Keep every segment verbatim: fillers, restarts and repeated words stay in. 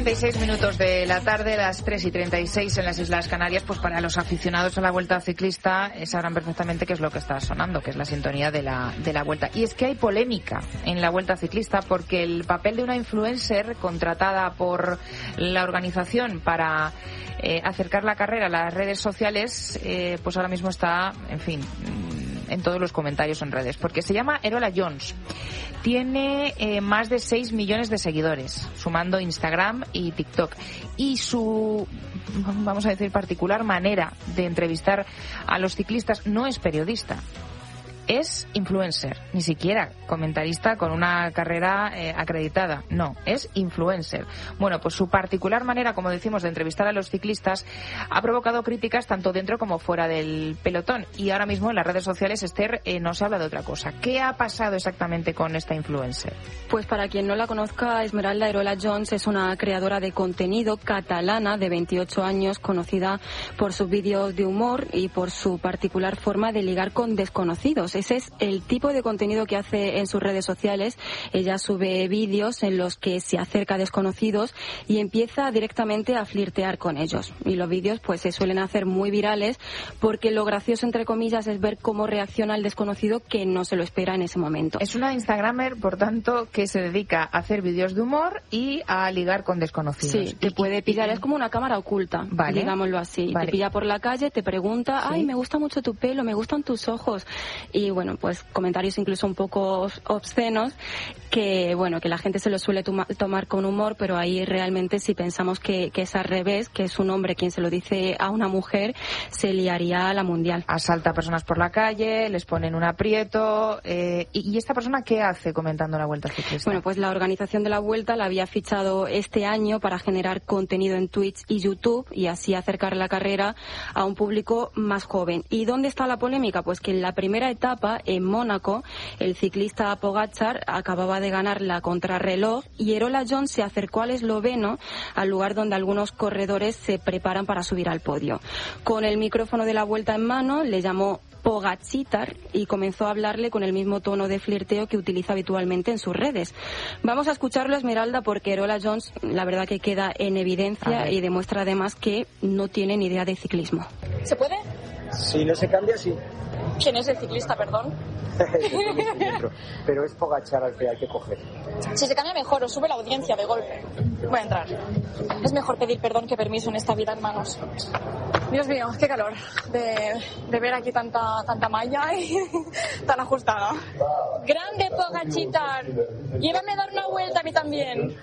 treinta y seis minutos de la tarde, las tres y treinta y seis en las Islas Canarias. Pues para los aficionados a la Vuelta Ciclista sabrán perfectamente qué es lo que está sonando, que es la sintonía de la, de la Vuelta. Y es que hay polémica en la Vuelta Ciclista porque el papel de una influencer contratada por la organización para eh, acercar la carrera a las redes sociales, eh, pues ahora mismo está, en fin, en todos los comentarios en redes, porque se llama Erola Jones. Tiene eh, más de seis millones de seguidores, sumando Instagram y TikTok. Y su, vamos a decir, particular manera de entrevistar a los ciclistas no es periodista. Es influencer, ni siquiera comentarista con una carrera eh, acreditada. No, es influencer. Bueno, pues su particular manera, como decimos, de entrevistar a los ciclistas ha provocado críticas tanto dentro como fuera del pelotón. Y ahora mismo en las redes sociales, Esther, eh, no se habla de otra cosa. ¿Qué ha pasado exactamente con esta influencer? Pues para quien no la conozca, Esmeralda Erola Jones es una creadora de contenido catalana de veintiocho años, conocida por sus vídeos de humor y por su particular forma de ligar con desconocidos. Ese es el tipo de contenido que hace en sus redes sociales. Ella sube vídeos en los que se acerca a desconocidos y empieza directamente a flirtear con ellos. Y los vídeos pues se suelen hacer muy virales porque lo gracioso, entre comillas, es ver cómo reacciona el desconocido que no se lo espera en ese momento. Es una Instagramer, por tanto, que se dedica a hacer vídeos de humor y a ligar con desconocidos. Sí, te puede pillar, es como una cámara oculta, vale, digámoslo así. Vale. Te pilla por la calle, te pregunta, ay, ¿sí? Me gusta mucho tu pelo, me gustan tus ojos. Y bueno, pues comentarios incluso un poco obscenos que, bueno, que la gente se lo suele toma, tomar con humor, pero ahí realmente si pensamos que, que es al revés, que es un hombre quien se lo dice a una mujer, se liaría a la mundial. Asalta a personas por la calle, les ponen un aprieto. Eh, ¿Y esta persona qué hace comentando la Vuelta Ciclista? Bueno, pues la organización de la Vuelta la había fichado este año para generar contenido en Twitch y YouTube y así acercar la carrera a un público más joven. ¿Y dónde está la polémica? Pues que en la primera etapa, en Mónaco, el ciclista Pogačar acababa de ganar la contrarreloj y Erola Jones se acercó al esloveno, al lugar donde algunos corredores se preparan para subir al podio. Con el micrófono de la Vuelta en mano, le llamó Pogačitar y comenzó a hablarle con el mismo tono de flirteo que utiliza habitualmente en sus redes. Vamos a escucharlo, Esmeralda, porque Erola Jones la verdad que queda en evidencia y demuestra además que no tiene ni idea de ciclismo. ¿Se puede? Si no se cambia, sí. ¿Quién es el ciclista, perdón? Pero es Pogačar al que hay que coger. Si se cambia mejor, o sube la audiencia de golpe. Voy a entrar. Es mejor pedir perdón que permiso en esta vida, hermanos. Dios mío, qué calor de, de ver aquí tanta tanta malla y tan ajustada. Grande Pogačitar, llévame a dar una vuelta a mí también.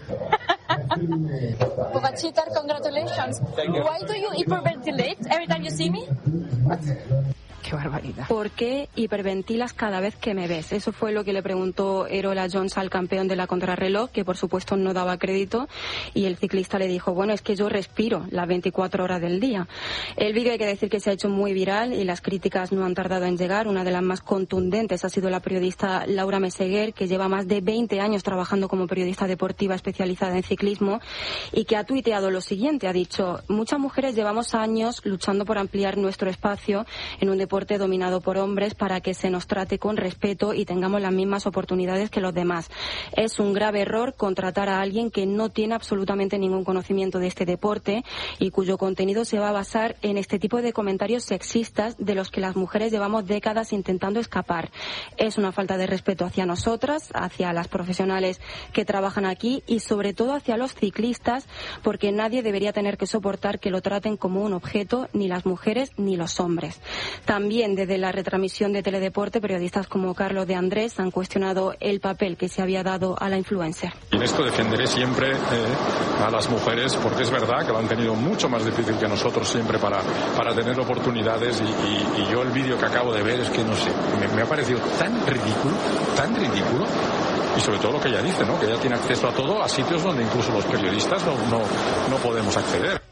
Pogačitar, congratulations. Why do you hyperventilate every time you see me? Qué barbaridad. ¿Por qué hiperventilas cada vez que me ves? Eso fue lo que le preguntó Erola Jones al campeón de la contrarreloj, que por supuesto no daba crédito, y el ciclista le dijo, bueno, es que yo respiro las veinticuatro horas del día. El vídeo hay que decir que se ha hecho muy viral y las críticas no han tardado en llegar. Una de las más contundentes ha sido la periodista Laura Meseguer, que lleva más de veinte años trabajando como periodista deportiva especializada en ciclismo y que ha tuiteado lo siguiente, ha dicho, muchas mujeres llevamos años luchando por ampliar nuestro espacio en un deporte dominado por hombres para que se nos trate con respeto y tengamos las mismas oportunidades que los demás. Es un grave error contratar a alguien que no tiene absolutamente ningún conocimiento de este deporte y cuyo contenido se va a basar en este tipo de comentarios sexistas de los que las mujeres llevamos décadas intentando escapar. Es una falta de respeto hacia nosotras, hacia las profesionales que trabajan aquí y sobre todo hacia los ciclistas, porque nadie debería tener que soportar que lo traten como un objeto, ni las mujeres ni los hombres. También desde la retransmisión de Teledeporte, periodistas como Carlos de Andrés han cuestionado el papel que se había dado a la influencer. Y en esto defenderé siempre eh, a las mujeres, porque es verdad que lo han tenido mucho más difícil que nosotros siempre para, para tener oportunidades y, y, y yo el vídeo que acabo de ver es que no sé, me, me ha parecido tan ridículo, tan ridículo. Y sobre todo lo que ella dice, ¿no? Que ella tiene acceso a todo, a sitios donde incluso los periodistas no, no, no podemos acceder.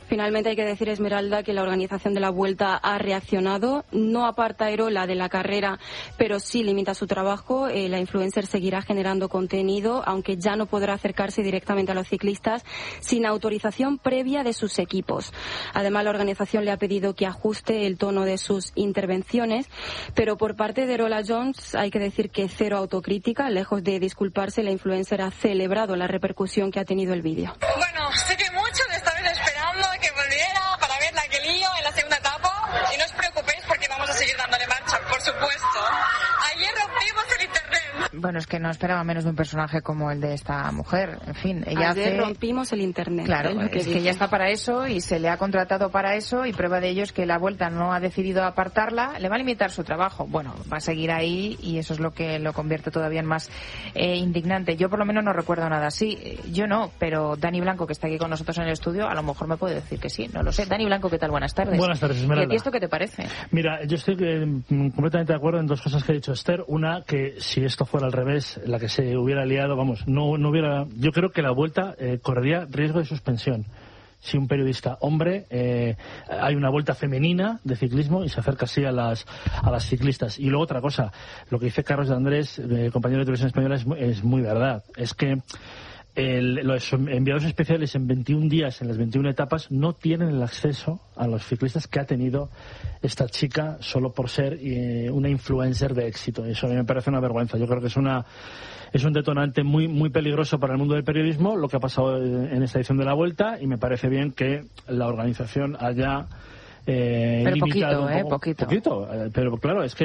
Finalmente hay que decir, Esmeralda, que la organización de la Vuelta ha reaccionado. No aparta a Erola de la carrera, pero sí limita su trabajo. Eh, la influencer seguirá generando contenido, aunque ya no podrá acercarse directamente a los ciclistas sin autorización previa de sus equipos. Además, la organización le ha pedido que ajuste el tono de sus intervenciones, pero por parte de Erola Jones hay que decir que cero autocrítica. Lejos de disculparse, la influencer ha celebrado la repercusión que ha tenido el vídeo. Bueno, sé que muchos estabais esperando que volviera para ver la que lío en la segunda etapa, y no os preocupéis porque vamos a seguir dándole marcha, por supuesto. Ayer rompimos el internet. Bueno, es que no esperaba menos de un personaje como el de esta mujer. En fin, ella Ayer hace... rompimos el internet. Claro, es, que, es que ella está para eso y se le ha contratado para eso, y prueba de ello es que la Vuelta no ha decidido apartarla, le va a limitar su trabajo. Bueno, va a seguir ahí y eso es lo que lo convierte todavía en más eh, indignante. Yo por lo menos no recuerdo nada así. Yo no, pero Dani Blanco, que está aquí con nosotros en el estudio, a lo mejor me puede decir que sí, no lo sé. Dani Blanco, ¿qué tal? Buenas tardes. Buenas tardes, Esmeralda. ¿Y a ti esto qué te parece? Mira, yo estoy eh, completamente de acuerdo en dos cosas que ha dicho Esther. Una, que si esto fuera al revés, la que se hubiera liado, vamos, no, no hubiera... Yo creo que la Vuelta eh, correría riesgo de suspensión. Si un periodista hombre, eh, hay una Vuelta femenina de ciclismo y se acerca así a las a las ciclistas. Y luego otra cosa, lo que dice Carlos de Andrés, eh, compañero de Televisión Española, es, es muy verdad. Es que El, los enviados especiales en veintiún días, en las veintiuna etapas, no tienen el acceso a los ciclistas que ha tenido esta chica solo por ser eh, una influencer de éxito. Eso a mí me parece una vergüenza. Yo creo que es una es un detonante muy muy peligroso para el mundo del periodismo lo que ha pasado en esta edición de la Vuelta, y me parece bien que la organización haya Eh, pero limitado poquito, eh, poco, poquito. poquito. Eh, pero claro, es que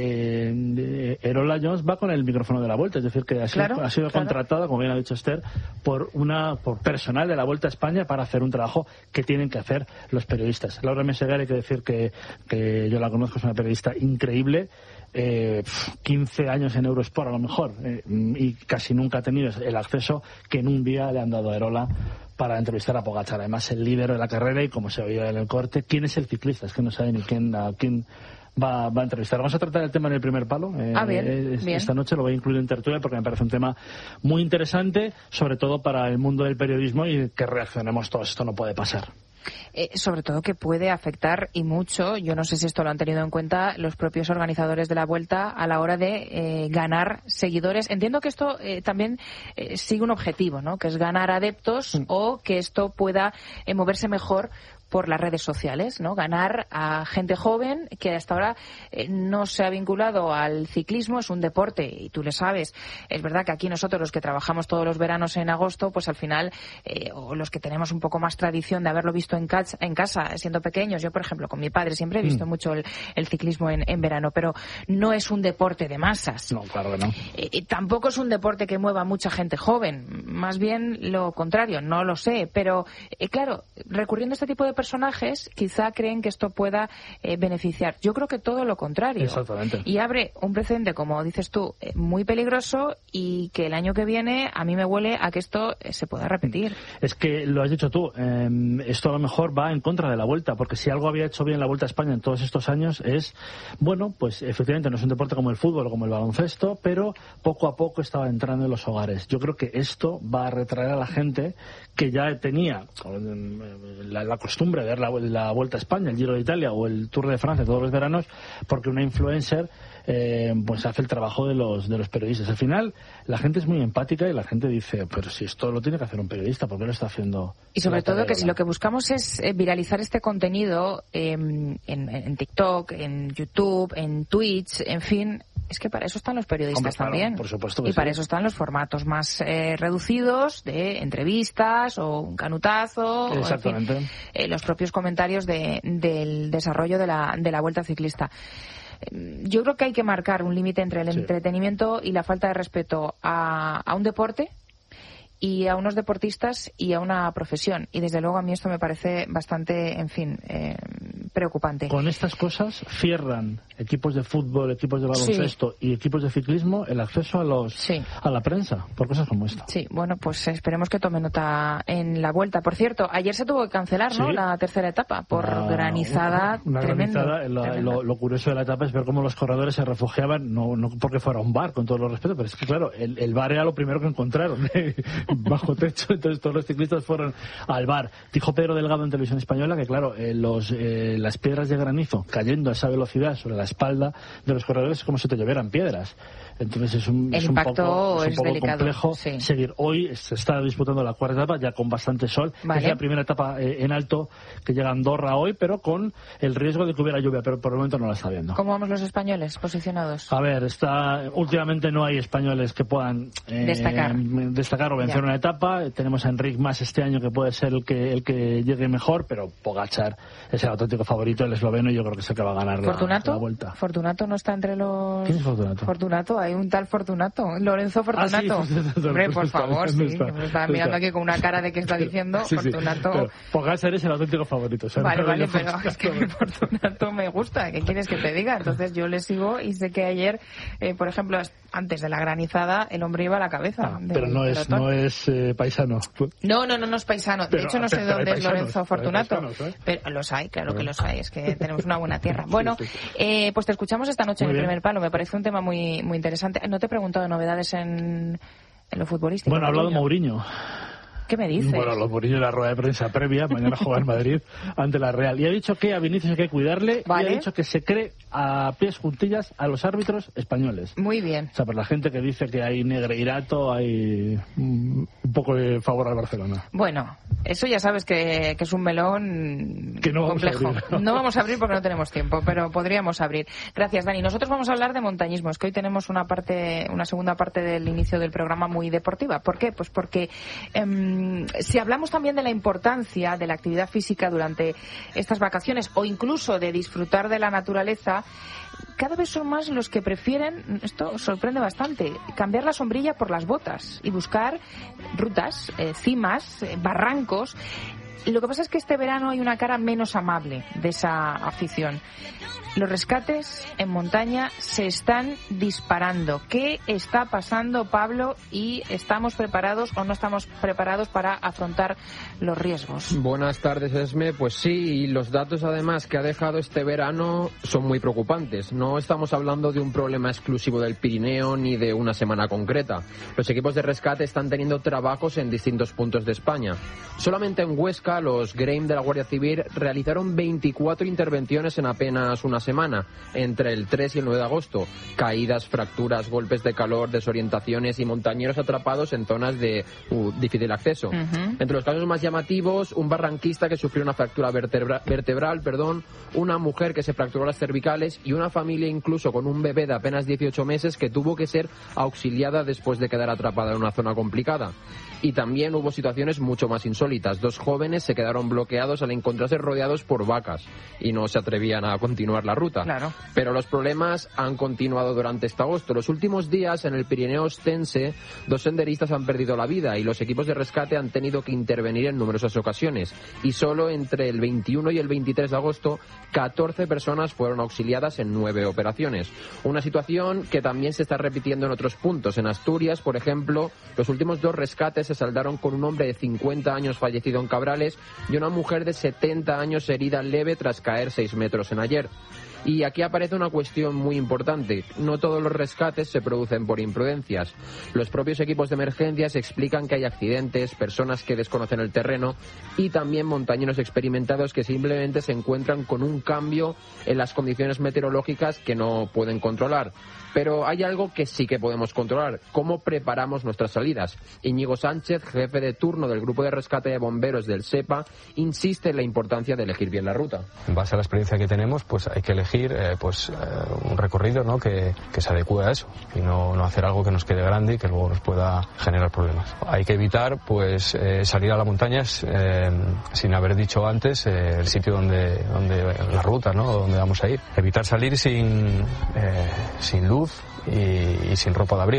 eh, Erola Jones va con el micrófono de la Vuelta, es decir, que ha sido, Claro, ha sido claro. contratada, como bien ha dicho Esther, por una por personal de la Vuelta a España para hacer un trabajo que tienen que hacer los periodistas. Laura Meseguer, hay que decir que, que yo la conozco, es una periodista increíble. Eh, quince años en Eurosport a lo mejor, eh, y casi nunca ha tenido el acceso que en un día le han dado a Erola para entrevistar a Pogačar, además el líder de la carrera, y como se oía en el corte, ¿quién es el ciclista? Es que no sabe ni quién, a quién va, va a entrevistar. Vamos a tratar el tema en el primer palo. Eh, ah, bien, eh, bien. Esta noche lo voy a incluir en tertulia porque me parece un tema muy interesante, sobre todo para el mundo del periodismo, y que reaccionemos todos. Esto no puede pasar. Eh, sobre todo que puede afectar, y mucho, yo no sé si esto lo han tenido en cuenta los propios organizadores de la Vuelta a la hora de eh, ganar seguidores. Entiendo que esto eh, también eh, sigue un objetivo, ¿no? Que es ganar adeptos, mm. o que esto pueda eh, moverse mejor por las redes sociales, ¿no? Ganar a gente joven que hasta ahora eh, no se ha vinculado al ciclismo. Es un deporte y tú le sabes. Es verdad que aquí nosotros, los que trabajamos todos los veranos en agosto, pues al final, eh, o los que tenemos un poco más tradición de haberlo visto en casa, en casa siendo pequeños. Yo, por ejemplo, con mi padre siempre he visto mm. mucho el, el ciclismo en, en verano, pero no es un deporte de masas. No, claro que no. Eh, tampoco es un deporte que mueva a mucha gente joven. Más bien lo contrario, no lo sé. Pero, eh, claro, recurriendo a este tipo de personajes, quizá creen que esto pueda eh, beneficiar. Yo creo que todo lo contrario. Exactamente. Y abre un precedente, como dices tú, eh, muy peligroso, y que el año que viene a mí me huele a que esto eh, se pueda repetir. Es que lo has dicho tú, eh, esto a lo mejor va en contra de la Vuelta, porque si algo había hecho bien la Vuelta a España en todos estos años es, bueno, pues efectivamente no es un deporte como el fútbol o como el baloncesto, pero poco a poco estaba entrando en los hogares. Yo creo que esto va a retraer a la gente que ya tenía la, la costumbre de ver la, la Vuelta a España, el Giro de Italia o el Tour de Francia todos los veranos, porque una influencer eh, pues hace el trabajo de los de los periodistas. Al final la gente es muy empática y la gente dice, pero si esto lo tiene que hacer un periodista, ¿por qué lo está haciendo? Y sobre todo que si lo que buscamos es eh, viralizar este contenido eh, en, en TikTok, en YouTube, en Twitch, en fin, es que para eso están los periodistas. Hombre, claro, también. Por supuesto que y sí. Para eso están los formatos más eh, reducidos de entrevistas o un canutazo. Exactamente. O, en fin, eh, los propios comentarios de, del desarrollo de la, de la Vuelta Ciclista. Yo creo que hay que marcar un límite entre el sí. entretenimiento y la falta de respeto a, a un deporte y a unos deportistas y a una profesión. Y desde luego a mí esto me parece bastante, en fin, eh, preocupante. Con estas cosas cierran equipos de fútbol, equipos de baloncesto sí. y equipos de ciclismo el acceso a los sí. a la prensa por cosas como esta. Sí, bueno, pues esperemos que tome nota en la vuelta. Por cierto, ayer se tuvo que cancelar, ¿no? Sí. La tercera etapa por una, granizada una, una tremendo. Granizada, lo, lo, lo curioso de la etapa es ver cómo los corredores se refugiaban, no, no porque fuera un bar, con todo los respeto, pero es que claro, el, el bar era lo primero que encontraron, ¿eh? Bajo techo, entonces todos los ciclistas fueron al bar. Dijo Pedro Delgado en Televisión Española que claro, eh, los, eh, las piedras de granizo cayendo a esa velocidad sobre la espalda de los corredores es como si te llovieran piedras. Entonces es un, el es un poco, es un es poco delicado, complejo sí. seguir. Hoy se está disputando la cuarta etapa ya con bastante sol. Vale. Es la primera etapa eh, en alto que llega a Andorra hoy, pero con el riesgo de que hubiera lluvia, pero por el momento no la está viendo. ¿Cómo vamos los españoles posicionados? A ver, está últimamente no hay españoles que puedan eh, destacar. destacar o vencer ya. Una etapa. Tenemos a Enric Mas este año que puede ser el que el que llegue mejor, pero Pogačar es el auténtico favorito, el esloveno, y yo creo que es el que va a ganar la, la vuelta. Fortunato no está entre los... ¿Quién es Fortunato? Fortunato, hay un tal Fortunato. Lorenzo Fortunato. Ah, sí, Fortunato. Hombre, por está, favor, sí. Está, me estaba mirando está. Aquí con una cara de que está diciendo sí, Fortunato. Sí, Pogačar es el auténtico favorito. O sea, vale, no vale, pero Fortunato. Es que Fortunato me gusta. ¿Qué quieres que te diga? Entonces yo le sigo y sé que ayer, eh, por ejemplo, antes de la granizada, el hombre iba a la cabeza. Ah, pero no es, no es eh, paisano. No, no, no, no es paisano. Pero, de hecho, no sé dónde es Lorenzo Fortunato. Paisanos, ¿eh? Pero los hay, claro que los hay. Es que tenemos una buena tierra. Bueno, sí, sí, sí. Eh, pues te escuchamos esta noche muy en el bien. Primer Palo. Me parece un tema muy, muy interesante. No te he preguntado de novedades en, en lo futbolístico. Bueno, ha hablado Mourinho. ¿Qué me dices? Bueno, lo Mourinho en la rueda de prensa previa, mañana juega en Madrid ante la Real. Y ha dicho que a Vinicius hay que cuidarle, vale. Y ha dicho que se cree a pies juntillas a los árbitros españoles. Muy bien. O sea, por la gente que dice que hay negreirato, hay un poco de favor al Barcelona. Bueno, eso ya sabes que, que es un melón que no complejo. Vamos a abrir, ¿no? no vamos a abrir porque no tenemos tiempo, pero podríamos abrir. Gracias, Dani. Nosotros vamos a hablar de montañismo. Es que hoy tenemos una parte, una segunda parte del inicio del programa muy deportiva. ¿Por qué? Pues porque eh, si hablamos también de la importancia de la actividad física durante estas vacaciones o incluso de disfrutar de la naturaleza, cada vez son más los que prefieren, esto sorprende bastante, cambiar la sombrilla por las botas y buscar rutas, eh, cimas, eh, barrancos. Lo que pasa es que este verano hay una cara menos amable de esa afición. Los rescates en montaña se están disparando. ¿Qué está pasando, Pablo? ¿Y estamos preparados o no estamos preparados para afrontar los riesgos? Buenas tardes, Esme. Pues sí, y los datos además que ha dejado este verano son muy preocupantes. No estamos hablando de un problema exclusivo del Pirineo ni de una semana concreta. Los equipos de rescate están teniendo trabajos en distintos puntos de España. Solamente en Huesca, los Grame de la Guardia Civil realizaron veinticuatro intervenciones en apenas una semana, entre el tres y el nueve de agosto. Caídas, fracturas, golpes de calor, desorientaciones y montañeros atrapados en zonas de uh, difícil acceso. Uh-huh. Entre los casos más llamativos, un barranquista que sufrió una fractura vertebra- vertebral, perdón, una mujer que se fracturó las cervicales y una familia incluso con un bebé de apenas dieciocho meses que tuvo que ser auxiliada después de quedar atrapada en una zona complicada. Y también hubo situaciones mucho más insólitas. Dos jóvenes se quedaron bloqueados al encontrarse rodeados por vacas y no se atrevían a continuar la ruta. Claro. Pero los problemas han continuado durante este agosto. Los últimos días en el Pirineo Ostense, dos senderistas han perdido la vida y los equipos de rescate han tenido que intervenir en numerosas ocasiones. Y solo entre el veintiuno y el veintitrés de agosto, catorce personas fueron auxiliadas en nueve operaciones. Una situación que también se está repitiendo en otros puntos. En Asturias, por ejemplo, los últimos dos rescates se saldaron con un hombre de cincuenta años fallecido en Cabrales y una mujer de setenta años herida leve tras caer seis metros en Aller. Y aquí aparece una cuestión muy importante. No todos los rescates se producen por imprudencias. Los propios equipos de emergencias explican que hay accidentes, personas que desconocen el terreno y también montañeros experimentados que simplemente se encuentran con un cambio en las condiciones meteorológicas que no pueden controlar. Pero hay algo que sí que podemos controlar: cómo preparamos nuestras salidas. Íñigo Sánchez, jefe de turno del Grupo de Rescate de Bomberos del SEPA, insiste en la importancia de elegir bien la ruta. En base a la experiencia que tenemos, pues hay que elegir eh, pues eh, un recorrido, ¿no?, que, que se adecue a eso y no, no hacer algo que nos quede grande y que luego nos pueda generar problemas. Hay que evitar pues eh, salir a las montañas eh, sin haber dicho antes eh, el sitio donde, donde la ruta, ¿no?, donde vamos a ir. Evitar salir sin, eh, sin luz Y, y sin ropa de abrigo.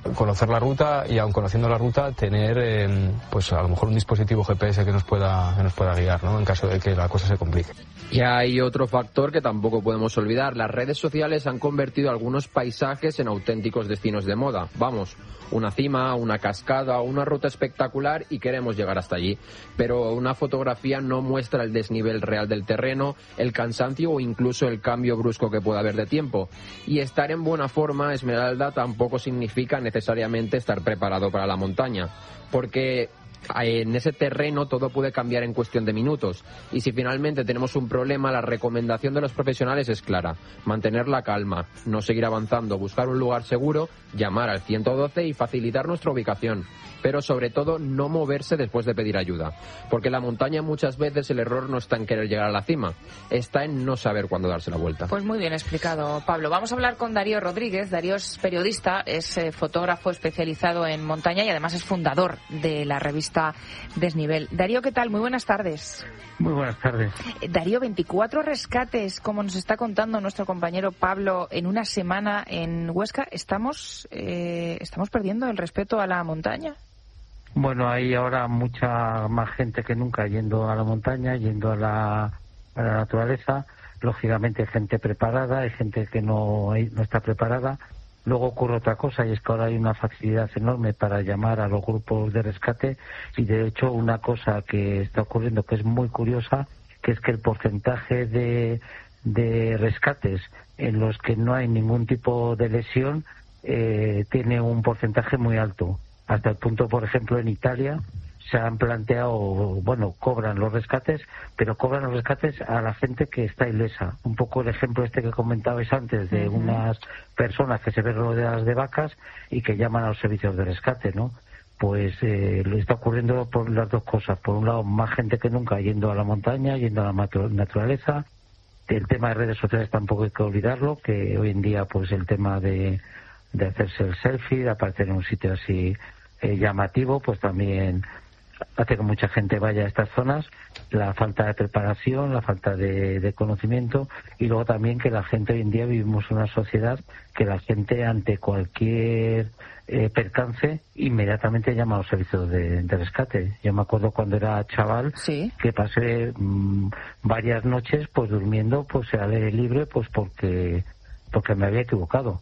conocer la ruta y, aun conociendo la ruta, tener eh, pues a lo mejor un dispositivo G P S que nos pueda, que nos pueda guiar, ¿no?, en caso de que la cosa se complique. Y hay otro factor que tampoco podemos olvidar. Las redes sociales han convertido algunos paisajes en auténticos destinos de moda. Vamos, una cima, una cascada, una ruta espectacular y queremos llegar hasta allí. Pero una fotografía no muestra el desnivel real del terreno, el cansancio o incluso el cambio brusco que pueda haber de tiempo. Y estar en buena forma, Esmeralda, tampoco significa necesariamente estar preparado para la montaña. Porque en ese terreno todo puede cambiar en cuestión de minutos, y si finalmente tenemos un problema, la recomendación de los profesionales es clara: mantener la calma, no seguir avanzando, buscar un lugar seguro, llamar al ciento doce y facilitar nuestra ubicación, pero sobre todo no moverse después de pedir ayuda, porque en la montaña muchas veces el error no está en querer llegar a la cima, está en no saber cuándo darse la vuelta. Pues muy bien explicado, Pablo. Vamos a hablar con Darío Rodríguez. Darío es periodista, es eh, fotógrafo especializado en montaña y además es fundador de la revista Desnivel. Darío, ¿qué tal? Muy buenas tardes. Muy buenas tardes. Darío, veinticuatro rescates, como nos está contando nuestro compañero Pablo, en una semana en Huesca. ¿Estamos, eh, estamos perdiendo el respeto a la montaña? Bueno, hay ahora mucha más gente que nunca yendo a la montaña, yendo a la, a la naturaleza. Lógicamente hay gente preparada, hay gente que no, hay, no está preparada. Luego ocurre otra cosa, y es que ahora hay una facilidad enorme para llamar a los grupos de rescate, y de hecho una cosa que está ocurriendo que es muy curiosa, que es que el porcentaje de, de rescates en los que no hay ningún tipo de lesión eh, tiene un porcentaje muy alto, hasta el punto, por ejemplo, en Italia se han planteado, bueno, cobran los rescates, pero cobran los rescates a la gente que está ilesa. Un poco el ejemplo este que comentabais antes de uh-huh. unas personas que se ven rodeadas de vacas y que llaman a los servicios de rescate, ¿no? Pues eh, le está ocurriendo por las dos cosas. Por un lado, más gente que nunca yendo a la montaña, yendo a la naturaleza. El tema de redes sociales tampoco hay que olvidarlo, que hoy en día pues el tema de, de hacerse el selfie, de aparecer en un sitio así eh, llamativo, pues también hace que mucha gente vaya a estas zonas. La falta de preparación, la falta de, de conocimiento, y luego también que la gente hoy en día vivimos en una sociedad que la gente ante cualquier eh, percance inmediatamente llama a los servicios de, de rescate. Yo me acuerdo cuando era chaval ¿Sí? que pasé mmm, varias noches pues durmiendo pues al aire libre pues porque porque me había equivocado.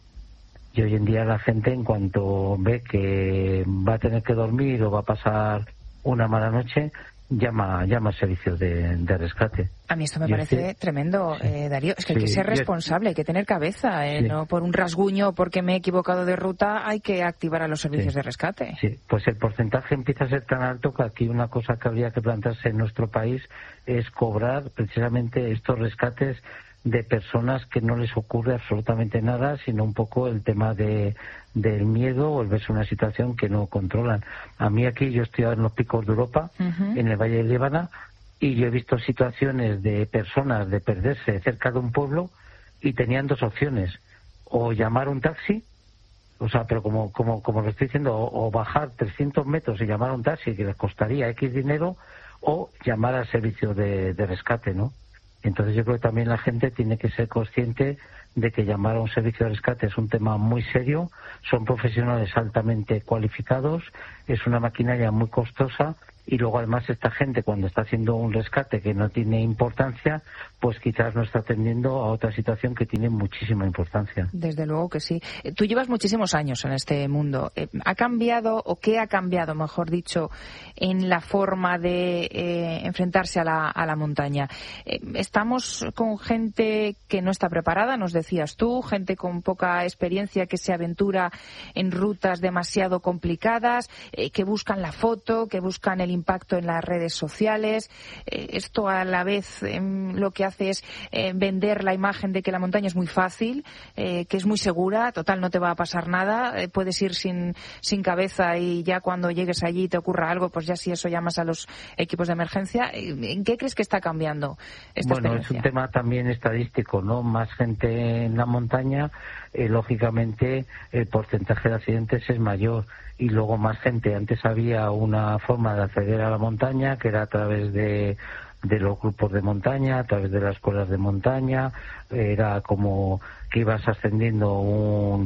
Y hoy en día la gente, en cuanto ve que va a tener que dormir o va a pasar una mala noche, llama llama a servicios de, de rescate. A mí esto me Yo parece sí. tremendo, Sí. eh, Darío. Es que hay Sí. que ser Yo- responsable, hay que tener cabeza. Eh, Sí. No por un rasguño o porque me he equivocado de ruta hay que activar a los servicios Sí. de rescate. Sí, pues el porcentaje empieza a ser tan alto que aquí una cosa que habría que plantearse en nuestro país es cobrar precisamente estos rescates de personas que no les ocurre absolutamente nada, sino un poco el tema de del miedo o el verse en una situación que no controlan. A mí aquí, yo estoy en los picos de Europa, Ujú. en el Valle del Líbana, y yo he visto situaciones de personas de perderse cerca de un pueblo y tenían dos opciones: o llamar un taxi, o sea, pero como como como lo estoy diciendo, o, o bajar trescientos metros y llamar a un taxi que les costaría X dinero, o llamar al servicio de, de rescate, ¿no? Entonces yo creo que también la gente tiene que ser consciente de que llamar a un servicio de rescate es un tema muy serio, son profesionales altamente cualificados, es una maquinaria muy costosa, y luego además esta gente, cuando está haciendo un rescate que no tiene importancia, pues quizás no está atendiendo a otra situación que tiene muchísima importancia. Desde luego que sí. Eh, Tú llevas muchísimos años en este mundo. Eh, ¿Ha cambiado, o qué ha cambiado, mejor dicho, en la forma de eh, enfrentarse a la, a la montaña? Eh, estamos con gente que no está preparada, nos decías tú, gente con poca experiencia que se aventura en rutas demasiado complicadas, eh, que buscan la foto, que buscan el impacto en las redes sociales. Eh, esto a la vez eh, lo que hace es eh, vender la imagen de que la montaña es muy fácil, eh, que es muy segura, total, no te va a pasar nada, eh, puedes ir sin, sin cabeza y ya cuando llegues allí y te ocurra algo, pues ya si eso llamas a los equipos de emergencia. ¿En qué crees que está cambiando esta Bueno, experiencia? es un tema también estadístico, ¿no? Más gente en la montaña, eh, lógicamente el porcentaje de accidentes es mayor, y luego más gente. Antes había una forma de acceder a la montaña que era a través de de los grupos de montaña, a través de las escuelas de montaña, era como que ibas ascendiendo un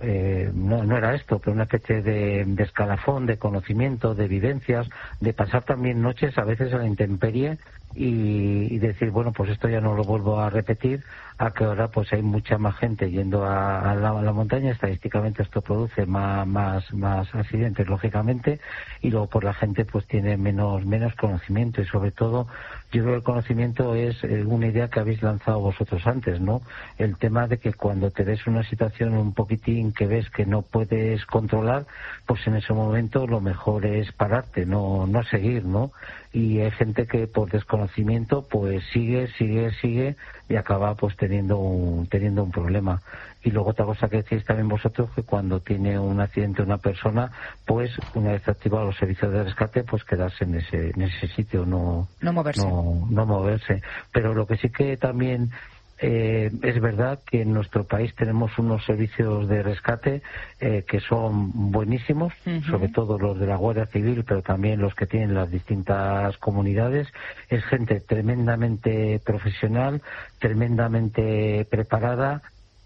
eh, no, no era esto, pero una especie de, de escalafón, de conocimiento, de vivencias, de pasar también noches a veces a la intemperie y, y decir, bueno, pues esto ya no lo vuelvo a repetir, a que ahora pues hay mucha más gente yendo a, a, la, a la montaña. Estadísticamente esto produce más, más, más accidentes, lógicamente, y luego por la gente pues tiene menos, menos conocimiento, y sobre todo yo creo que el conocimiento es eh, una idea que habéis lanzado vosotros antes, ¿no? El tema de que cuando te ves una situación un poquitín que ves que no puedes controlar, pues en ese momento lo mejor es pararte, no, no seguir, ¿no? Y hay gente que por desconocimiento pues sigue, sigue, sigue y acaba pues teniendo un, teniendo un problema. Y luego otra cosa que decís también vosotros, que cuando tiene un accidente una persona, pues una vez activados los servicios de rescate, pues quedarse en ese, en ese sitio, no, no moverse. No, no moverse. Pero lo que sí que también Eh, es verdad que en nuestro país tenemos unos servicios de rescate eh, que son buenísimos, uh-huh. sobre todo los de la Guardia Civil, pero también los que tienen las distintas comunidades. Es gente tremendamente profesional, tremendamente preparada,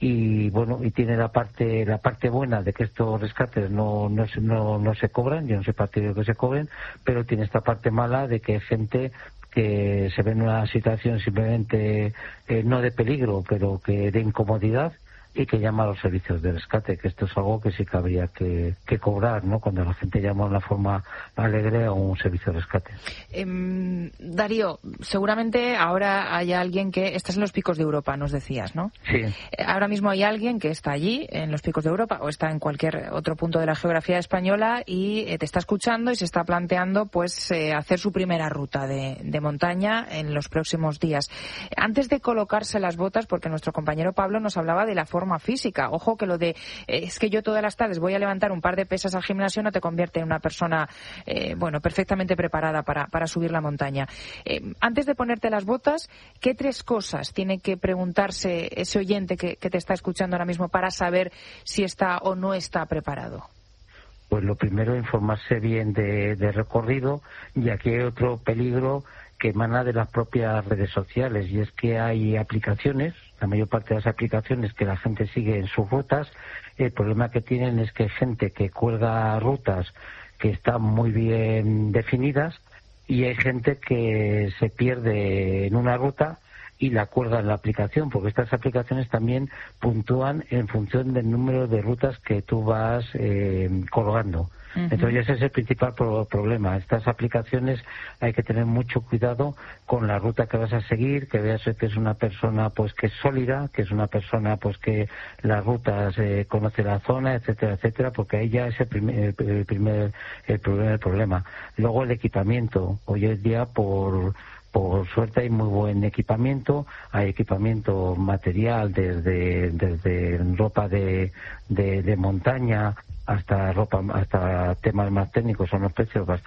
y bueno, y tiene la parte la parte buena de que estos rescates no no, no, no se cobran. Yo no soy partidario que se cobren, pero tiene esta parte mala de que hay gente que se ve en una situación simplemente eh, no de peligro, pero que de incomodidad, y que llama a los servicios de rescate, que esto es algo que sí que habría que, que cobrar, ¿no? Cuando la gente llama de una forma alegre a un servicio de rescate. Eh, Darío, seguramente ahora hay alguien que... Estás en los Picos de Europa, nos decías, ¿no? Sí. Eh, ahora mismo hay alguien que está allí, en los Picos de Europa, o está en cualquier otro punto de la geografía española, y eh, te está escuchando y se está planteando pues eh, hacer su primera ruta de, de montaña en los próximos días. Antes de colocarse las botas, porque nuestro compañero Pablo nos hablaba de la forma física. Ojo que lo de eh, es que yo todas las tardes voy a levantar un par de pesas al gimnasio no te convierte en una persona eh, bueno, perfectamente preparada para, para subir la montaña. Eh, antes de ponerte las botas, ¿qué tres cosas tiene que preguntarse ese oyente que, que te está escuchando ahora mismo para saber si está o no está preparado? Pues lo primero, informarse bien de, de recorrido, y aquí hay otro peligro que emana de las propias redes sociales, y es que hay aplicaciones, la mayor parte de las aplicaciones que la gente sigue en sus rutas. El problema que tienen es que hay gente que cuelga rutas que están muy bien definidas, y hay gente que se pierde en una ruta y la cuelga en la aplicación, porque estas aplicaciones también puntúan en función del número de rutas que tú vas eh, colgando. Uh-huh. Entonces ese es el principal pro- problema. Estas aplicaciones hay que tener mucho cuidado con la ruta que vas a seguir, que veas que es una persona pues que es sólida, que es una persona pues que las rutas eh, conoce la zona, etcétera, etcétera, porque ahí ya es el primer, el, el primer el primer el problema. Luego el equipamiento. Hoy en día por Por suerte hay muy buen equipamiento, hay equipamiento material desde desde ropa de, de, de montaña hasta ropa, hasta temas más técnicos, son los precios bastante